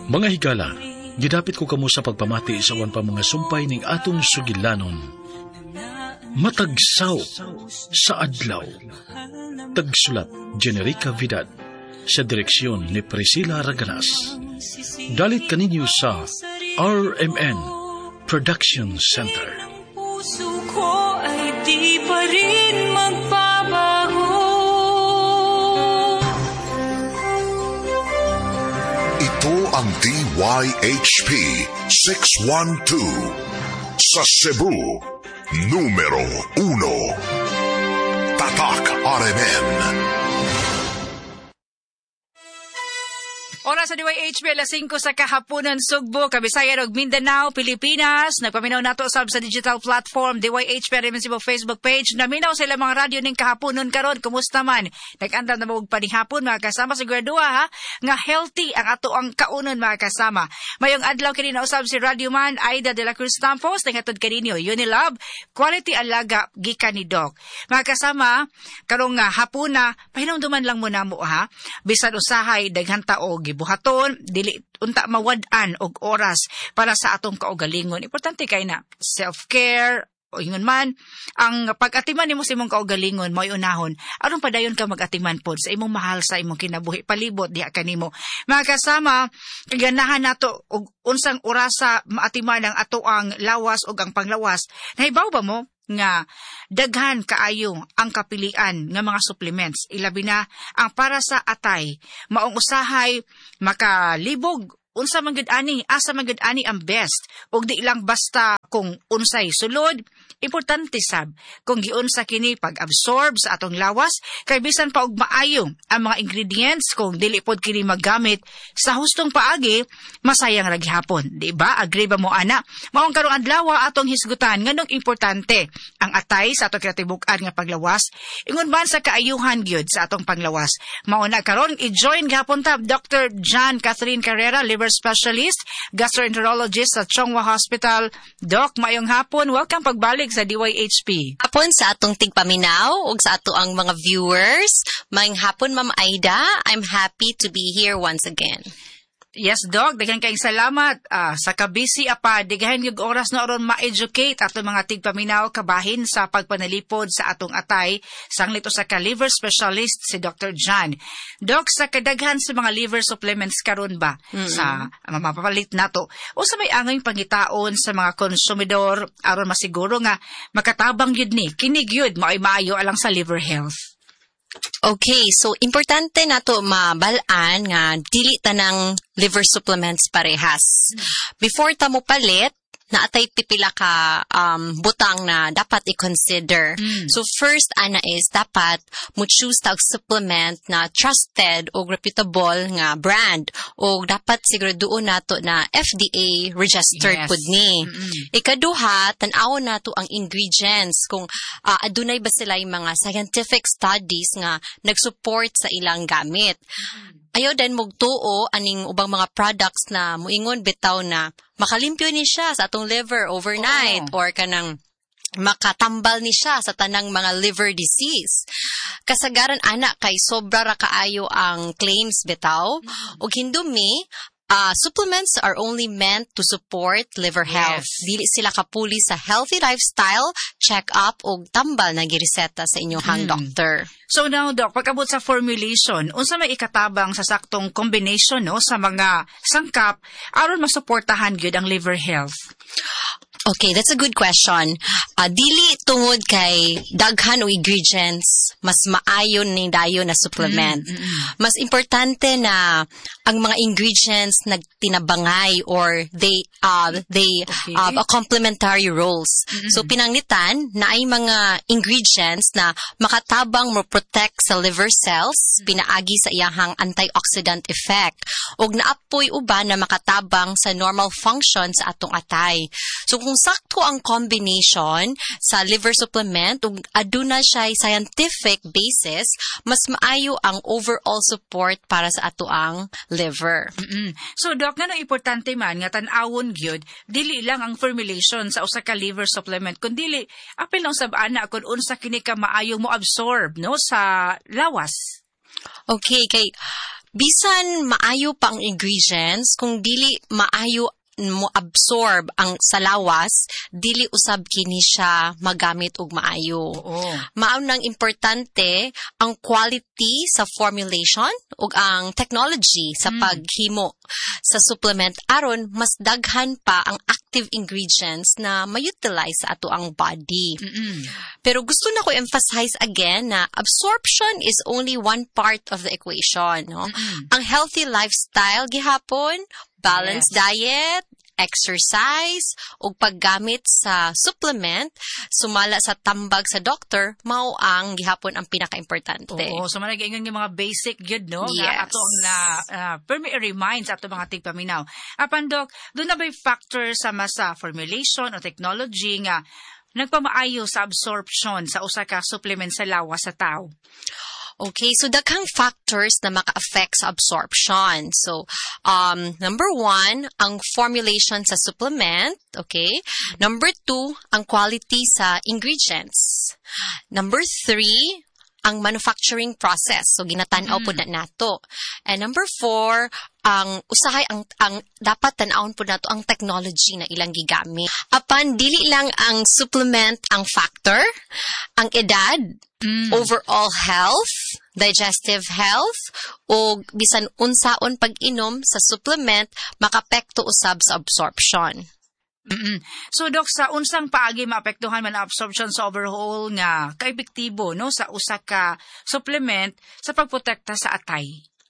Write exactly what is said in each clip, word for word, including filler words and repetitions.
Mga higala, gidapit ko kamo sa pagpamati sa awan pa mga sumpay ning atong sugilanon. Matagsaw sa adlaw. Tagsulat Generica Vidal sa direksyon ni Priscilla Raganas. Dalit kaninyo sa R M N Production Center. Puso ko ay di pa rin magbabago. Ito ang D Y H P six one two sa Cebu, numero uno. Tatak R M N. Oras sa D Y H P, alas singko sa kahaponan, Sugbo, Kabisayan ug Mindanao, Pilipinas. Nagpaminaw nato sab sa digital platform D Y H P R M C Facebook page. Naminaw sila mga radyo ning kahaponon karon. Kumusta man? Nag-andam na mo og panihapon mga kasama, siguraduha ha nga healthy ang ato ang kaunon mga kasama. Mayong adlaw kini na usab si Radio Man Aida de la Cruz Tampos tingatod kaninyo Unilab Quality Alaga gikan ni Doc. Mga kasama, karong nga hapuna, pahinumduman lang muna mo ha. Bisan usahay daghan taog buhaton, dili unta mawad-an og oras para sa atong kaugalingon. Importante kay na self-care, o ingon man, ang pag-atiman nimo sa imong kaugalingon, mo'y unahon, aron padayon ka mag-atiman pod sa imong mahal sa imong kinabuhi, palibot diha kanimo. Mga kasama, kaganahan nato og unsang orasa maatiman ang ato ang lawas og ang panglawas. Nahibaw ba mo nga daghan kaayo ang kapilian nga mga supplements, ilabi na ang para sa atay, maong usahay makalibog unsa man gid ani, asa man gid ani ang best, ug di lang basta kung unsay sulod, importante sab kung giunsa kini pag-absorb sa atong lawas, kay bisan pa og maayo ang mga ingredients kung dili pod kini magamit sa hustong paagi, masayang ra gihapon, di ba? Agree ba mo ana? Maong karong adlaw atong hisgutan nganong importante ang atay sa atong kinatibuk-an nga paglawas, ingon man sa kaayuhan gyud sa atong panglawas. Mao na karon i-join gihapon ta Doctor John Catherine Carrera, liver specialist, gastroenterologist sa Chongwa Hospital. Doc, mayong hapon. Welcome pagbalik sa D Y H P. Hapon sa atong tigpaminaw ug sa ato ang mga viewers. Mayong hapon, Ma'am Aida. I'm happy to be here once again. Yes, Doc. Daghan kayong salamat. Uh, sa kabisi apa, daghan yung oras na oron ma-educate atong mga tigpaminaw kabahin sa pagpanalipod sa atong atay. Sanglit sa ka-liver specialist si Doctor John. Doc, sa kadaghan sa mga liver supplements karon ba mm-hmm. sa uh, mapapalit nato o sa may angay pangitaon sa mga konsumidor aron masiguro nga makatabang yun ni kinig yun mao'y maayo alang sa liver health? Okay, so importante nato mabalaan nga dili tanang liver supplements parehas. Before ta mo palit, naatay pipila ka um, butang na dapat i-consider. Mm. So first, ana is dapat mo choose tag supplement na trusted o reputable nga brand o dapat siguro doon nato na F D A registered yes. pud ni. Mm-hmm. Ikaduha, tan-aw nato ang ingredients kung uh, adunay ba sila yung mga scientific studies nga nag-support sa ilang gamit. Mm. Ayaw din magtuo aning ubang mga products na muingon bitaw na makalimpyo ni siya sa atong liver overnight oh. or kanang makatambal ni siya sa tanang mga liver disease. Kasagaran anak kay sobra ra kaayo ang claims bitaw mm-hmm. ug hindumi Uh, supplements are only meant to support liver health. Yes. Dili sila kapuli sa healthy lifestyle, check-up o tambal na gireseta sa inyong hmm. doctor. So now, Doc, pagkabot sa formulation, unsa may ikatabang sa saktong combination no sa mga sangkap aron masuportahan gyud ang liver health? Okay, that's a good question. Uh, dili tungod kay daghan o ingredients, mas maayon ni dayon na supplement. Mm-hmm. Mas importante na ang mga ingredients nagtinabangay or they uh, they okay. have a complementary roles. Mm-hmm. So pinanglitan na ay mga ingredients na makatabang mo protect sa liver cells, mm-hmm. pinaagi sa iyahang antioxidant effect ug naapoy uban na makatabang sa normal function sa atong atay. So kung sakto ang combination sa liver supplement ug aduna siya scientific basis, mas maayo ang overall support para sa ato ang liver. Mm-mm. So Doc, ngano importante man nga tan-awon gyud dili lang ang formulation sa usa ka liver supplement kundi apil lang sab-ana kun unsa kini ka maayo mo absorb no sa lawas. Okay, kay bisan maayo pa ang ingredients, kung dili maayo mo absorb ang sa lawas, dili usab kini siya magamit og maayo. Oo. Mao nang importante ang quality sa formulation ug ang technology sa Mm. paghimo sa supplement aron mas daghan pa ang active ingredients na ma-utilize sa ato ang body. Mm-mm. Pero gusto na ko emphasize again na absorption is only one part of the equation, no? Mm-mm. Ang healthy lifestyle gihapon, balanced Yes. diet, exercise, ug paggamit sa supplement, sumala sa tambag sa doctor, mao ang gihapon ang pinaka-importante. Oo, so manag ingon nga mga basic good, no? Yes. Nga ato ang na uh, permi remind sa ato mga tigpaminaw. Apan Dok, doon na ba'y factor sa masa formulation o technology nga nagpamaayo sa absorption sa usa ka supplement sa lawas sa tao? Okay, so daghang factors na maka-affect sa absorption. So, um, number one, ang formulation sa supplement. Okay. Number two, ang quality sa ingredients. Number three, ang manufacturing process. So, ginatanaw po na nato. And number four, ang usahay, ang, ang dapat tanawon po nato ang technology na ilang gigamit. Apan, dili lang ang supplement ang factor, ang edad, Mm. overall health, digestive health, o bisan unsaon pag-inom sa supplement, makapekto usab sa absorption. Mm-mm. So Dok, sa unsang paagi maapektuhan man ang absorption sa overall nga kaepektibo, no, sa usa ka supplement sa pagprotekta sa atay?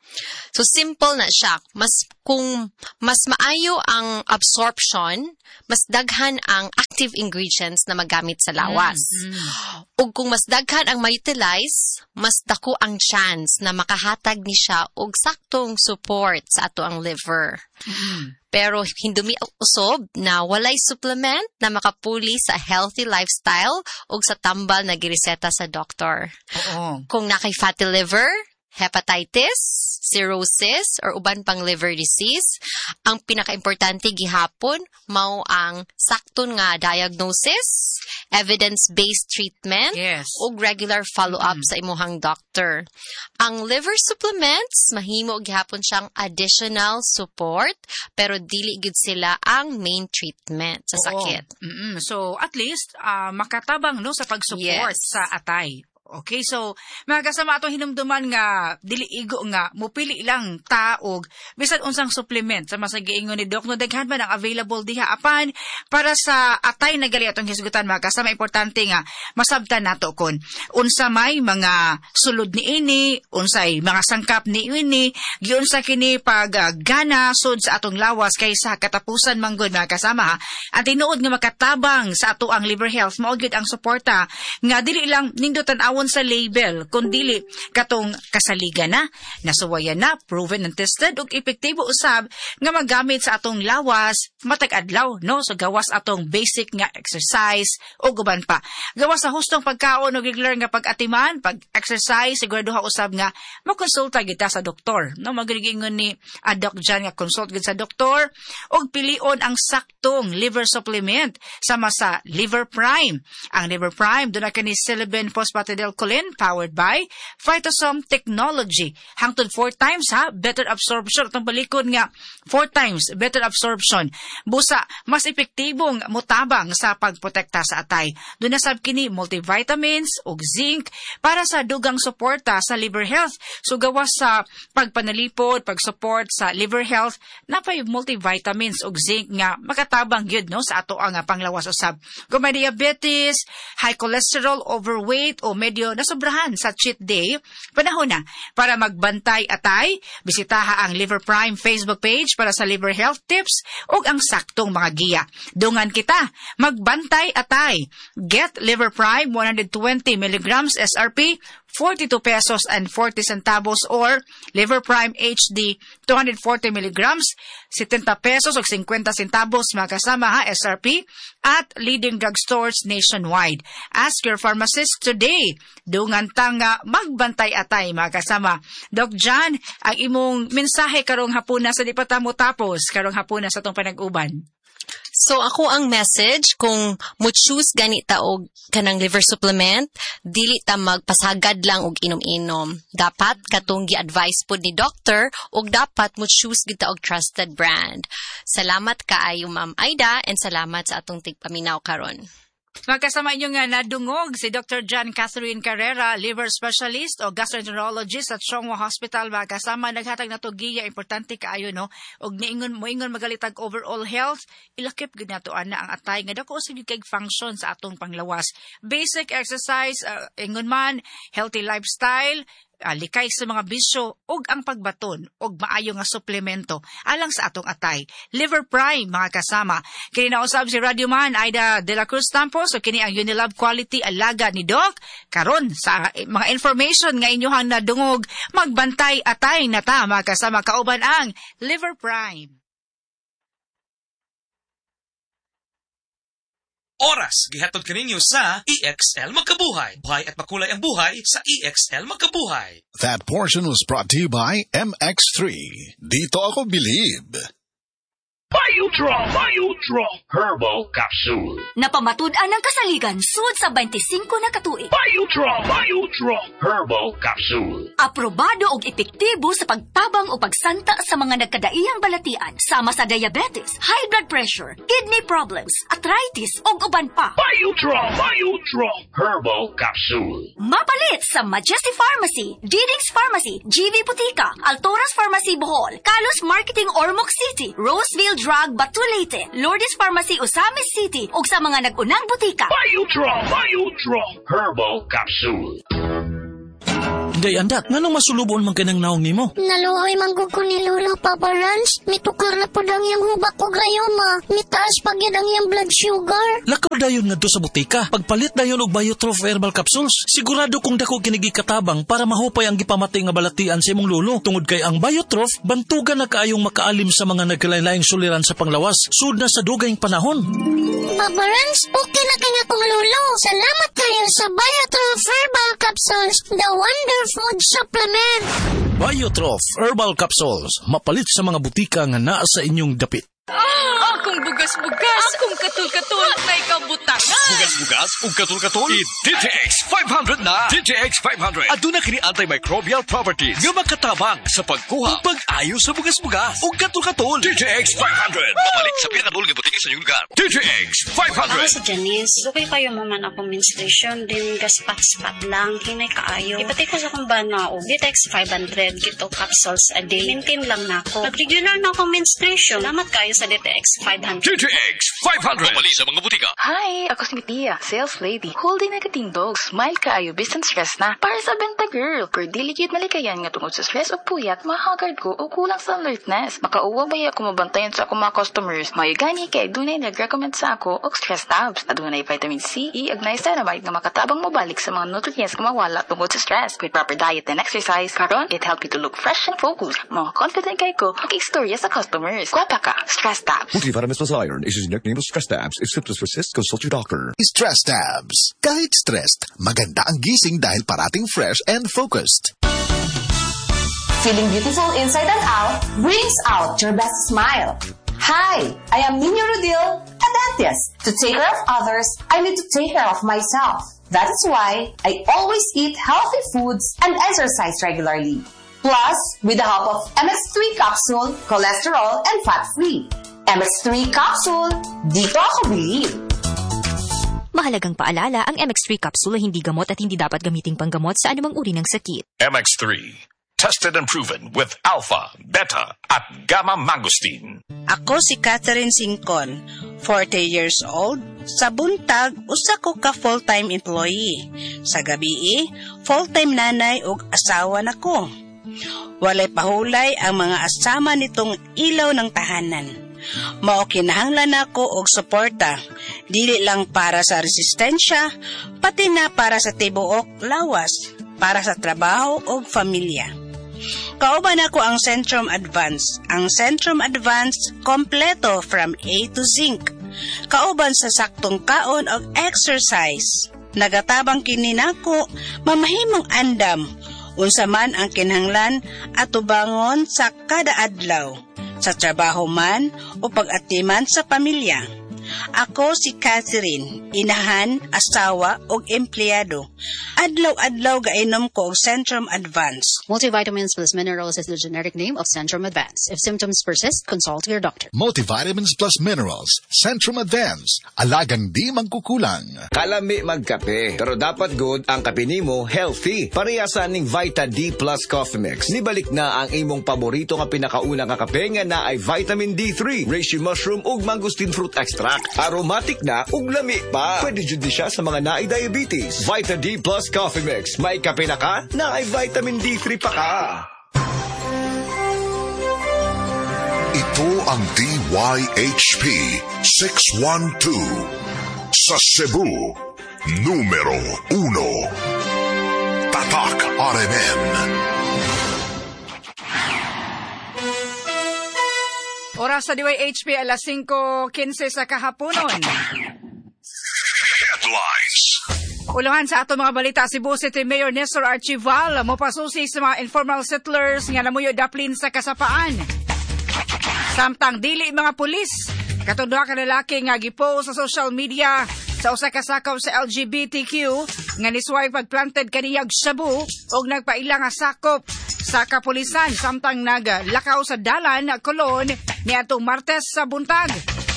So, simple na siya. Mas, kung mas maayo ang absorption, mas daghan ang active ingredients na magamit sa lawas. Mm. Ug kung mas daghan ang ma-utilize, mas dako ang chance na makahatag ni siya og saktong support sa ato ang liver. Mm. Pero hindumi usob na walay supplement na makapuli sa healthy lifestyle ug sa tambal na gireseta sa doktor. Oo. Kung nakay fatty liver, hepatitis, cirrhosis, or uban pang liver disease, ang pinaka-importante gihapon mao ang sakton nga diagnosis, evidence-based treatment, Yes. ug regular follow-up sa imuhang doctor. Ang liver supplements, mahimo gihapon siyang additional support, pero dili gid sila ang main treatment sa sakit. Oo. Mm-mm. So, at least, ah, makatabang, no, sa pag-support Yes. sa atay. Okay, so, mga kasama atong hinumduman nga, dili igo nga, mupili lang taog, bisan unsang supplement sa masagiingon ni Doc, no, daghan man ang available diha. Apan, para sa atay na gali atong hisgutan, mga kasama, importante nga, masabtan nato kon unsa may mga sulod ni ini, unsay mga sangkap ni ini, giunsa kini pag uh, gana sud sa atong lawas kaysa katapusan manggod, mga kasama, ha. Ang tinuod nga makatabang sa ato ang liver health, mao gyud ang suporta nga dili lang nindot tan sa label, kundili katong kasaligan na, nasuwayan na, proven and tested, ug epektibo usab nga magamit sa atong lawas matag-adlaw, no? So gawas atong basic nga exercise o guban pa. Gawas sa hustong pagkaon o regular nga pag-atiman, pag-exercise, siguraduha usab nga makonsulta kita sa doktor, no? Magigingon ni uh, Doc Jan nga consult gid sa doktor ug pilion ang saktong liver supplement sama sa Liver Prime. Ang Liver Prime do na kani silibin phosphatidylcholine powered by Phytosome Technology. Hangtod four times ha, better absorption. Itong balikod nga, four times better absorption. Busa, mas epektibong mutabang sa pagprotekta sa atay. Doon na sab kini multivitamins ug zinc para sa dugang suporta sa liver health. So gawas sa pagpanalipod, pag-support sa liver health, napay multivitamins ug zinc nga makatabang gyud, no, sa ato ang uh, panglawas usab. Kung may diabetes, high cholesterol, overweight o medyo nasobrahan sa cheat day, panahon na para magbantay atay. Bisitaha ang Liver Prime Facebook page para sa liver health tips ug ang saktong mga giya. Dungan kita, magbantay atay. Get Liver Prime one hundred twenty milligrams S R P, forty-two pesos and forty centavos, or Liver Prime H D two hundred forty milligrams, seventy pesos o fifty centavos, mga kasama, ha, S R P, at leading drugstores nationwide. Ask your pharmacist today. Dungan tanga magbantay atay, mga kasama. Doc John, ang imong mensahe karong hapuna sa di pa ta mo tapos karong hapuna sa tong panag-uban. So ako ang message kung mo choose ganita og kanang liver supplement, dili ta magpasagad lang og inom-inom. Dapat katong gi-advise pud ni doctor og dapat mo choose gid ta og trusted brand. Salamat kaayo Ma'am Aida and salamat sa atong tigpaminaw karon. Magkasama inyo nga nadungog si Doctor John Catherine Carrera, liver specialist o gastroenterologist at Chongwa Hospital. Magkasama naghatag na to giya, importante kaayo no. Og niingon moingon magalitag overall health, ilakip gid nato ana ang atay nga dako sa kay function sa atong panglawas. Basic exercise, uh, ingon man, healthy lifestyle, Uh, likay sa mga bisyo ug ang pagbaton ug maayo nga suplemento alang sa atong atay. Liver Prime mga kasama. Kini na usab si Radio Man Aida de la Cruz Tampos o kini ang Unilab Quality alaga ni Doc. Karon sa mga information nga inyohang nadungog, magbantay atay na ta mga kasama, kauban ang Liver Prime. Oras, gihatod kaninyo sa E X L Magkabuhay. Buhay at makulay ang buhay sa E X L Magkabuhay. That portion was brought to you by M X three. Dito ako bilib. Biotrol, Biotrol Herbal Capsule. Napamatud-an ang kasaligan sud sa twenty-five na katuig. Biotrol, Biotrol Herbal Capsule. Aprobado og epektibo sa pagtabang o pagsanta sa mga nagkadaiyang balatian sama sa diabetes, high blood pressure, kidney problems, arthritis ug uban pa. Biotrol, Biotrol Herbal Capsule. Mapalit sa Majesty Pharmacy, Diding's Pharmacy, G V Butika, Altoras Pharmacy Bohol, Kalos Marketing Ormoc City, Roseville Drug Batulete, Lourdes Pharmacy Osamis City ug sa mga nag-unang butika. Biotrol, Biotrol Herbal Capsule. Day andat, nganong masulubon man kanang naong nimo? Naluoy manggug ko ni Lola Papa Rans. Mitukar na po lang yung hubak ko gayoma. Mitaas pag yan ang yung blood sugar. Lakaw dayon nga do sa butika. Pagpalit dayon og Biotrof Herbal Capsules. Sigurado kung dako kinigi katabang para mahupay ang gipamatay nga balatian sa imong lulo. Tungod kay ang Biotrof, bantugan na kaayong makaalim sa mga nagkalain-laing suliran sa panglawas. Sud na sa dugayng panahon. Papa Rans, okay na kaya kong lulo. Salamat kayo sa Biotrof Herbal Capsules. The Wonder Food Supplement. Biotrof Herbal Capsules. Mapalit sa mga butika nga naa sa inyong dapit. Ah, akong bugas-bugas, akong katul-katul, may kabutangan. Bugas-bugas ug katul-katul. I-D T X five hundred na. D T X five hundred. Aduna kini antimicrobial properties nga makatabang sa pagkuha ug pag-ayo sa bugas-bugas ug katul-katul. D T X five hundred. Mabalik sa pinakadulong butika sa inyong lugar. D T X five hundred. Ako si Janice. Okay kayo maman akong menstruation, din gaspat-spat lang, hinay kaayo. Ipatay ko sa kong banao. D T X five hundred, kito capsules a day. Maintain lang na ako. Pag-regular na akong menstruation, salamat kayo sa D T X five hundred. D T X five hundred. Mabalik sa mga butika. Hi, ako si Tia, sales lady. Holding na katindog, smile kaayo, business stress na. Para sa benta girl, per delicate malikayan nga tungod sa stress o puyat, mahagard ko o kulang sa alertness. Makauwa ba ako mabantayan sa akong mga customers? May gani kay dunay nag-recommend sa ako og stress tabs. Adunay vitamin C, E, ug niacinamide nga makatabang mobalik sa mga nutrients nga mawala tungod sa stress. With proper diet and exercise, karon it help you to look fresh and focused. Mga confident kay ko, mag-istorya sa customers. Kwapa ka, stress tabs. Multivitamins plus iron is using nickname of stress tabs. If symptoms persist, consult your doctor. Stress Tabs. Kahit stressed, maganda ang gising dahil parating fresh and focused. Feeling beautiful inside and out brings out your best smile. Hi, I am Nino Rodil, a dentist. To take care of others, I need to take care of myself. That is why I always eat healthy foods and exercise regularly. Plus, with the help of M X three capsule, cholesterol, and fat-free. M X three capsule, dito ako believe. Mahalagang paalala, ang M X three capsule ay hindi gamot at hindi dapat gamiting panggamot sa anumang uri ng sakit. M X three. Tested and proven with alpha, beta, at gamma mangosteen. Ako si Catherine Singcon, forty years old. Sa buntag, usa ko ka full-time employee. Sa gabi, full-time nanay ug asawa nako. Walay pahulay ang mga asama nitong ilaw ng tahanan. Mao kinahanglan nako og suporta, dili lang para sa resistensya, pati na para sa tibuok lawas, para sa trabaho ug pamilya. Kauban ako ang Centrum Advance. Ang Centrum Advance kompleto from A to Zinc. Kauban sa saktong kaon og exercise. Nagatabang kini nako mamahimong andam unsa man ang kinahanglan at tubangon sa kada adlaw, sa trabaho man o pag-atiman sa pamilya. Ako si Catherine, inahan, asawa ug empleyado. Adlaw-adlaw gainom ko og Centrum Advance. Multivitamins plus minerals is the generic name of Centrum Advance. If symptoms persist, consult your doctor. Multivitamins plus minerals, Centrum Advance. Alagang di magkukulang. Kalami magkape, pero dapat good ang kape nimo healthy. Parehasan ning Vita D Plus Coffee Mix. Nibalik na ang imong paborito nga pinakauna nga kape nga na ay vitamin D three, reishi mushroom ug mangosteen fruit extract. Aromatic na ug lami pa. Pwede jud di siya sa mga naay diabetes. Vita D Plus Coffee Mix. May kape na ka, na ay vitamin D three pa ka. Ito ang D Y H P six one two sa Cebu, numero uno. Tatak R M N. Oras sa D Y H P alas singko kinse sa kahaponon. Headlines. Uluhan sa ato mga balita, Cebu City Mayor Nestor Archival mopasusi sa mga informal settlers nga namuyo daplin sa kasapaan. Samtang dili mga pulis, katudwa ka lalaki nga gipost sa social media sa usa ka sakop sa L G B T Q nga nisway pagplanted kaniyag shabu og nagpaila nga sakop sa kapulisan samtang naglakaw sa dalan kolon niadtong Martes sa buntag.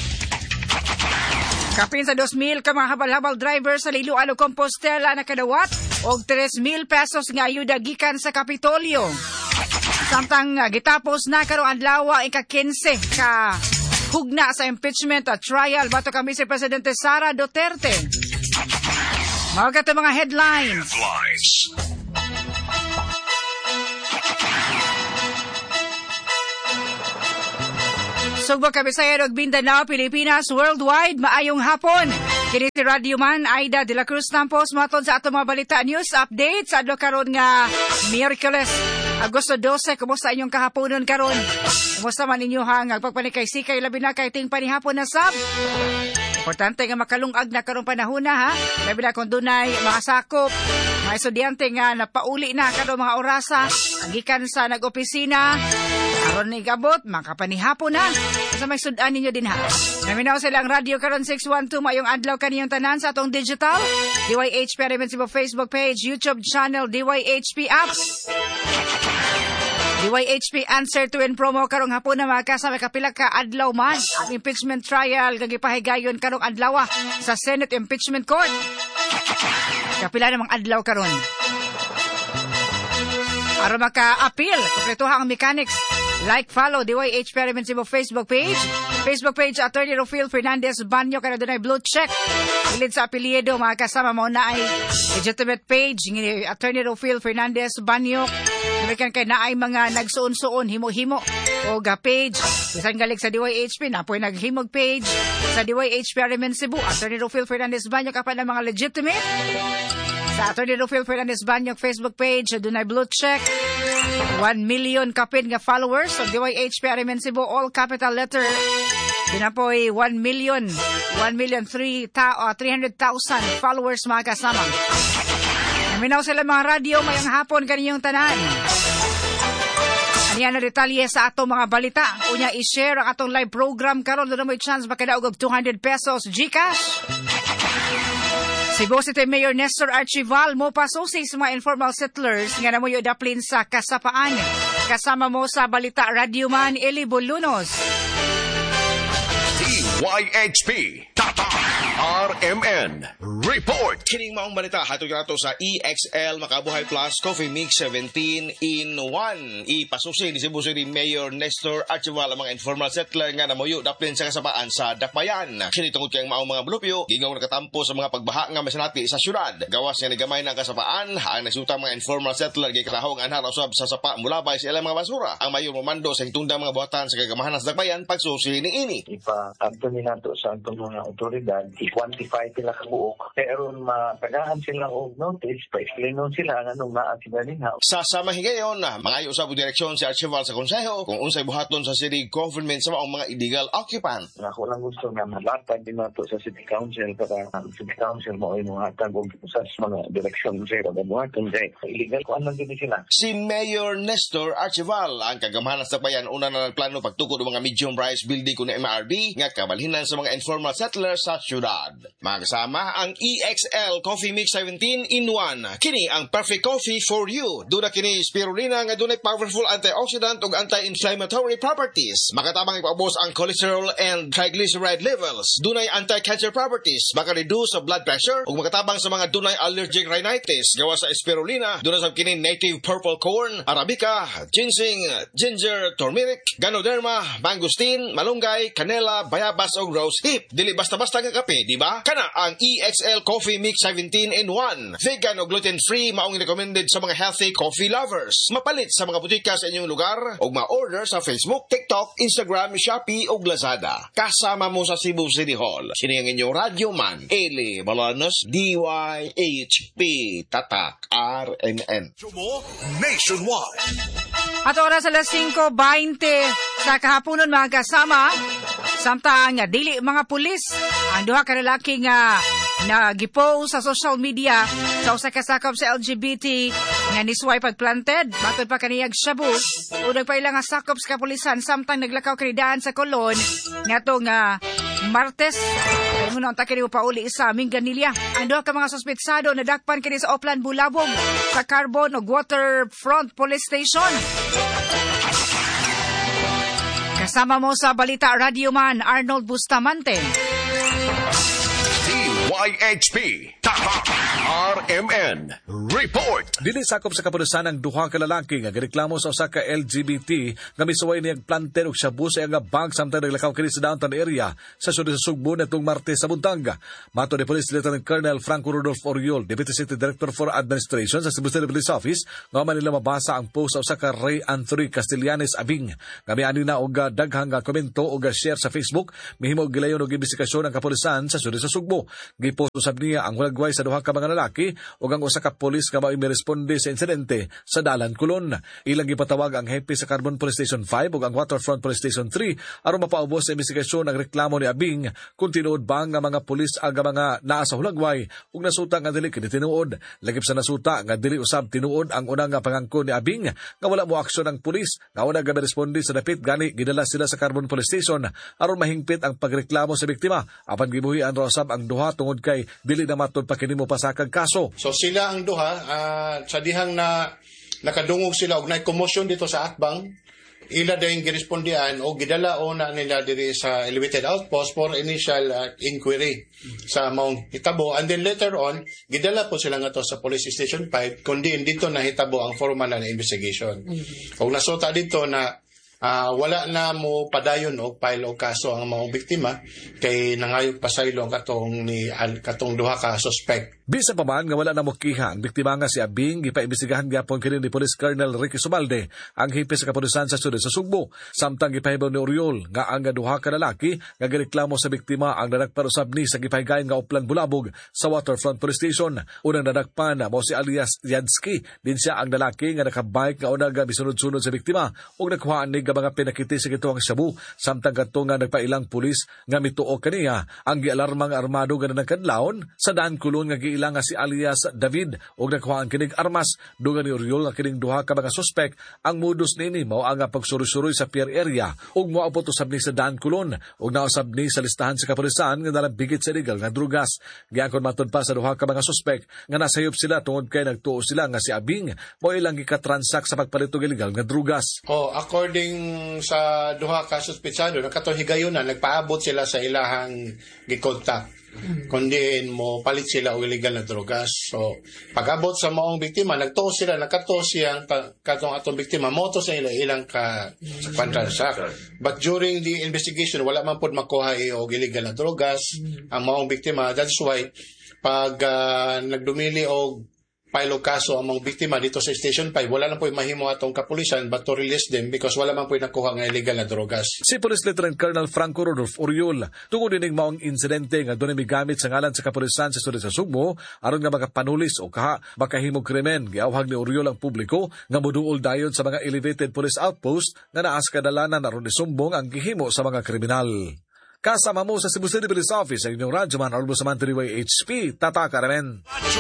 Kapin sa two mil ka mga habal-habal driver sa Liloan o Compostela na kadawat og three mil pesos nga ayuda gikan sa Kapitolyo. Samtang uh, gitapos na karong adlaw ang ika-fifteen ka hugna sa impeachment at trial bato kami si Presidente Sara Duterte. Mga kato mga headlines. Headlines. Sugbo, Kabisayan ug Mindanao, Pilipinas, worldwide, maayong hapon. Kini si Radio Man, Aida de la Cruz Campos, matod sa ato mga balita news update sa adlaw karon nga Miyerkules, Agosto twelve. Kumusta inyong kahaponon karon? Kumusta man ninyo hang pagpanikay-sikay labi na kay ting panihapon na sab? Importante nga makalungag na karong panahon na ha. Labi na kung dunay mga sakop, mga estudyante nga napauli na karong mga orasa, agikan sa nag-opisina. Karon ni gabot, makapanihapon na. Sa may sudan ninyo din ha. Naminaw silang radio karon six one two mayong adlaw kaniyong tanan sa atong digital. D Y H P Rin sa Facebook page, YouTube channel, D Y H P app. D Y H P answer to in promo karong hapon na mga kasama kapila ka adlaw man. Ang impeachment trial kagipahigayon karong adlaw sa Senate Impeachment Court. Kapila namang adlaw karon. Aron maka-appeal, kompletuha ang mechanics. Like, follow, D Y H P Rin sa Facebook page. Facebook page, Attorney Rufil Fernandez Banyo, kaya doon ay blue check. Ilid sa apelyido, mga kasama mo na ay legitimate page. Attorney Rufil Fernandez Banyo. Nabikan kay na ay mga nagsuon-suon, himo-himo. O ga page. Isang galik sa D Y H P, napoy naghimog page. Sa D Y H P Rin Cebu, Attorney Rufil Fernandez Banyo, kapag ng mga legitimate. Sa Attorney Rufil Fernandez Banyo Facebook page, doon ay blue check. one million kapin nga followers of D Y H P Rin Cebu, all capital letter. Pinapoy one million, one million three hundred thousand followers mga kasama. Naminaw sila mga radio, mayang hapon kaninyong tanan. Aniyan na detalye sa atong mga balita. Unya i-share ang atong live program karon, doon mo i-chance makadaog og two hundred pesos GCash. Cebu City Mayor Nestor Archival mo pasusi sa mga informal settlers nga namuyo daplin sa kasapaan. Kasama mo sa balita Radio Man, Eli Bolunos. D Y H P Tatak R M N Report. Kining maong balita hatod nato sa E X L Makabuhay Plus Coffee Mix seventeen in one. Ipasusi ni Cebu City Mayor Nestor Archival ang mga informal settler nga namuyo daplin sa kasapaan sa Dakbayan. Kini tungod kay maong mga blupyo gingaw nakatampo sa mga pagbaha nga masanati sa syudad. Gawas nga nagamay na kasapaan ang nasuta mga informal settler gikatahong anhar usab sa sapa mulabay sa ilang mga basura. Ang mayor momando sa hitungdang mga buhatan sa kagamahan sa Dakbayan pagsusi ni ini. Ipa kanto ni nato sa atong mga otoridad i-quantify sila kabuok. Pero matagahan sila og notice, pa-explainon sila ang anong naa sila niha. Sa samang higayon, mga usab direksyon si Archival sa Konseho kung unsay buhaton sa city government sa mga mga illegal occupant. Ako lang gusto nga malatag din nato sa City Council para ang City Council mo ay mga hatag og sa mga direksyon sa buhaton kay illegal ko anong din sila. Si Mayor Nestor Archival ang kagamahanan sa bayan una na nagplano pagtukod ng mga medium rise building kun M R B nga kabalhinan sa mga informal settlers sa syudad. Mga kasama ang E X L Coffee Mix seventeen in one. Kini ang perfect coffee for you. Duna kini spirulina nga dunay powerful antioxidant ug anti-inflammatory properties. Makatabang ipabos ang cholesterol and triglyceride levels. Dunay anti-cancer properties. Maka-reduce sa blood pressure ug makatabang sa mga dunay allergic rhinitis. Gawa sa spirulina, duna sa kini native purple corn, arabica, ginseng, ginger, turmeric, ganoderma, mangosteen, malunggay, canela, bayabas ug rose hip. Dili basta-basta nga kape, di ba? Kana ang E X L Coffee Mix seventeen in one. Vegan o gluten-free maong recommended sa mga healthy coffee lovers. Mapalit sa mga butika sa inyong lugar o ma-order sa Facebook, TikTok, Instagram, Shopee o Lazada. Kasama mo sa Cebu City Hall. Sino yung inyong radio man? Eli Balanos, D Y H P, Tatak, R M N. Nationwide. At oras alas singko twenty sa kahaponon mga kasama. Samtang nga dili mga pulis ang duha ka lalaki nga nagipost sa social media sa usa ka sakop sa L G B T nga nisway pagplanted matod pa kaniyag shabu o nagpaila nga sakop sa kapulisan samtang naglakaw kanidaan sa Colon ngatong nga Martes ay muna ang takiri pauli sa Minganilla. Ang duha ka mga suspetsado nadakpan kini sa Oplan Bulabog sa Carbon o Waterfront Police Station. Kasama mo sa Balita Radio Man, Arnold Bustamante. D Y H P, Tatak, R M N, Report. Dili sakop sa kapulisan ang duha ka lalaki nga gireklamo sa usa ka L G B T nga misuway niyang planter og shabu sa iyang bag samtang naglakaw kini sa downtown area sa syudad sa Sugbo natong Martes sa buntag. Mato ni Police Lieutenant Colonel Franco Rodolph Oriol, Deputy City Director for Administration sa Cebu City Police Office, nga man nila mabasa ang post sa usa ka Ray Anthony Castellanes Abing. Kami ani na og daghang nga komento og share sa Facebook, mihimo og gilayon og imbestigasyon ang kapulisan sa syudad sa Sugbo. Gipost usab niya ang hulagway sa duha ka mga lalaki ug ang usa ka pulis nga mao miresponde sa insidente sa Dalan, Colon. Ilang gipatawag ang hepe sa Carbon Police Station five ug ang Waterfront Police Station three aron mapaubos sa investigasyon ang reklamo ni Abing kung tinuod ba nga mga pulis aga mga naa sa hulagway ug nasuta nga dili kini tinuod. Lagip sa nasuta nga dili usab tinuod ang unang nga pangangkon ni Abing nga wala mo aksyon ang pulis nga una nga responde sa dapit gani gidala sila sa Carbon Police Station aron mahingpit ang pagreklamo sa biktima apan gibuhian ra usab ang duha tungod kay dili na matod pa kini mo pasakag kaso. So sila ang duha uh, sa dihang na nakadungog sila og nay commotion dito sa Atbang, ila dayon girespondian o gidala ona nila diri sa elevated outpost for initial uh, inquiry sa maong hitabo, and then later on gidala po sila nga to sa Police Station five kundi dito na hitabo ang formal na investigation. Mm-hmm. Kung nasuta dito na Uh, wala na mo padayon o file o kaso ang mga biktima kay nangayog pasaylo katong ni al, katong duha ka suspect. Bisa pa man nga wala na mo kiha ang biktima nga si Abing, gipaimbestigahan gyapon kini ni Police Colonel Ricky Subalde, ang hepe sa kapulisan sa syudad sa Sugbo. Samtang gipahibaw ni Oriol nga ang duha ka lalaki nga gireklamo sa biktima ang nadakpan usab ni sa gipahigayon nga Oplan Bulabog sa Waterfront Police Station. Unang nadakpan mo si alias Yadsky, din siya ang lalaki nga nakabike nga unang bisunod-sunod sa biktima ug nakuhaan ni mga pinakiti sa gituang shabu samtang kadto nga nagpailang pulis nga mituo kaniya ang gialarmang armado nga nagkadlawon sa daan kulon nga giilang nga si alias David ug nakuhaan kinig armas. Dugan ni Oriol nga kining duha ka mga suspect ang modus nini mao ang pagsuroy-suroy sa pier area ug moabot usab ni sa daan kulon ug nausab ni sa listahan sa kapulisan nga nalabigit sa illegal nga drugas. Giangkon matud pa sa duha ka mga suspect nga nasayop sila tungod kay nagtuo sila nga si Abing mao ilang gikatransak sa pagpalit og illegal nga drugas. Oh, according sa duha ka suspetsado nakatong higayonan nagpaabot sila sa ilahang gikontak kundi mo palit sila og illegal na drogas. So pag-abot sa maong biktima nagtuo sila nakato siyang katong atong biktima moto sa ila ilang ka sa pantransak, but during the investigation wala man pud makuha og illegal na drogas ang maong biktima. That's why pag uh, nagdumili og file og kaso ang mga biktima dito sa Station five, wala lang po mahimo atong kapulisan but to release them because wala man po nakuha nga illegal na drogas. Si Police Lieutenant Colonel Franco Rodolfo Oriol, tungod dining maong insidente nga doon migamit sa ngalan sa kapulisan sa Sudad sa Sugbo, aron nga makapanulis o kaha makahimog krimen. Giawhag ni Oriol ang publiko nga moduol dayon sa mga elevated police outpost nga naa sa kadalanan aron isumbong ang gihimo sa mga kriminal. Kasama mo sa Cebu City Police Office ang inyong radyoman Arlo Samantha D Y H P, Tatak Aramen.